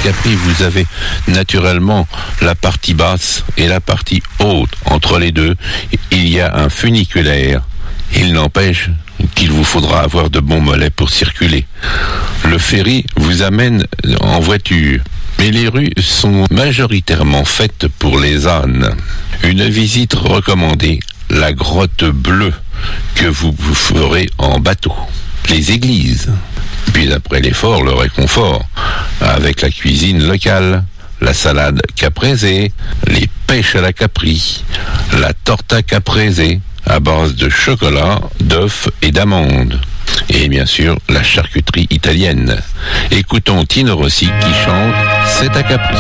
Capri, vous avez naturellement la partie basse et la partie haute. Entre les deux, il y a un funiculaire. Il n'empêche qu'il vous faudra avoir de bons mollets pour circuler. Le ferry vous amène en voiture, mais les rues sont majoritairement faites pour les ânes. Une visite recommandée, la grotte bleue, que vous ferez en bateau. Les églises, puis après l'effort, le réconfort, avec la cuisine locale, la salade caprese, les pêches à la capri, la torta caprese, à base de chocolat, d'œufs et d'amandes. Et bien sûr, la charcuterie italienne. Écoutons Tino Rossi qui chante « C'est à Capri ».